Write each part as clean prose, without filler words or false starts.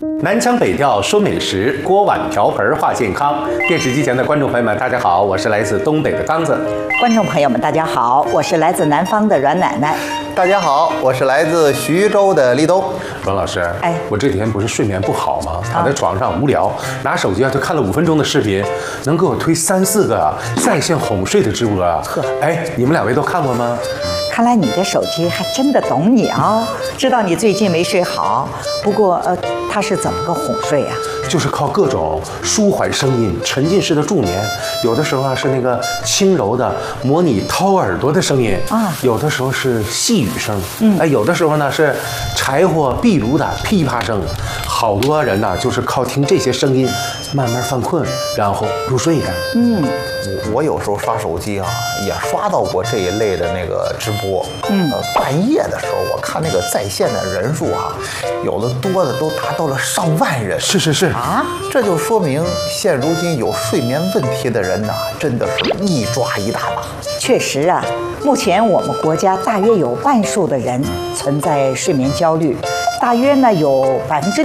南腔北调说美食，锅碗瓢盆话健康。电视机前的观众朋友们，大家好，我是来自东北的刚子。 观众朋友们，大家好，我是来自南方的阮奶奶。 大家好，我是来自徐州的立冬。 阮老师， 哎， 我这几天不是睡眠不好吗？躺在床上无聊，拿手机就看了5分钟的视频，能给我推3、4个在线哄睡的直播啊。哎，你们2位都看过吗？ 看来你的手机还真的懂你啊，知道你最近没睡好。不过它是怎么个哄睡啊？ 就是靠各种舒缓声音、沉浸式的助眠。有的时候是那个轻柔的模拟掏耳朵的声音啊，有的时候是细语声，有的时候呢是柴火壁炉的噼啪声。好多人呢就是靠听这些声音慢慢犯困，然后入睡的。 我有时候刷手机啊，也刷到过这一类的那个直播。半夜的时候，我看那个在线的人数啊，有的多的都达到了上万人。 是啊，这就说明现如今有睡眠问题的人呐，真的是一抓一大把。 确实啊，目前我们国家大约有半数的人存在睡眠焦虑，大约呢有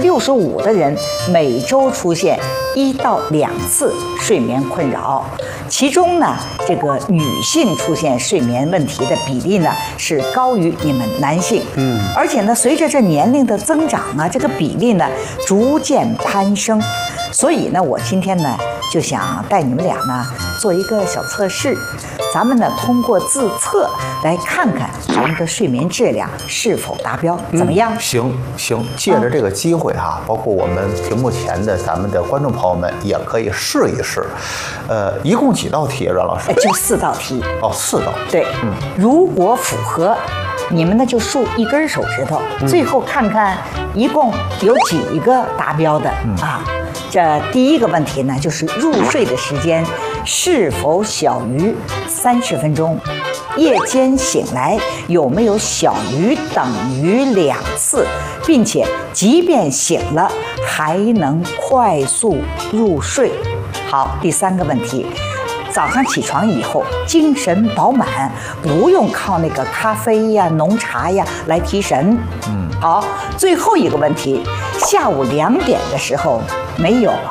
65%的人每周出现1到2次睡眠困扰，其中呢这个女性出现睡眠问题的比例呢是高于你们男性，而且呢随着这年龄的增长啊，这个比例呢逐渐攀升，所以呢我今天呢就想带你们俩呢做一个小测试，咱们呢通过自测来看看咱们的睡眠质量是否达标，怎么样？ 行，借着这个机会哈，包括我们屏幕前的咱们的观众朋友们也可以试一试。一共几道题啊，阮老师？ 就4道题。 哦，4道。 对，如果符合，你们呢就竖1根手指头，最后看看一共有几个达标的啊。这第一个问题呢，就是入睡的时间是否小于30分钟？夜间醒来有没有小于等于2次，并且即便醒了还能快速入睡？好，第3个问题，早上起床以后精神饱满，不用靠那个咖啡呀、浓茶呀来提神。好，最后一个问题，下午2点的时候没有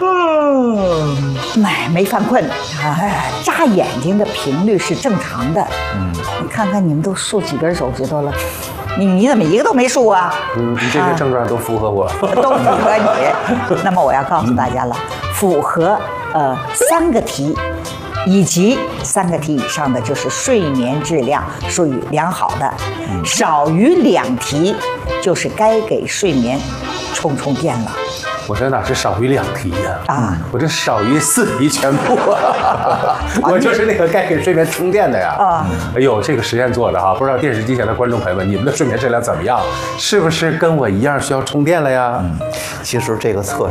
没犯困眨眼睛的频率是正常的。你看看你们都竖几根手指头了，你怎么一个都没竖啊？ 你这些症状都符合我， 都符合你。那么我要告诉大家了，符合3个题以及3个题以上的，就是睡眠质量属于良好的；少于2题，就是该给睡眠充电了。 我这哪是少于2题呀？我这少于4题全部我就是那个该给睡眠充电的呀。哎呦，这个实验做的哈，不知道电视机前的观众朋友们，你们的睡眠质量怎么样？是不是跟我一样需要充电了呀？ 其实这个测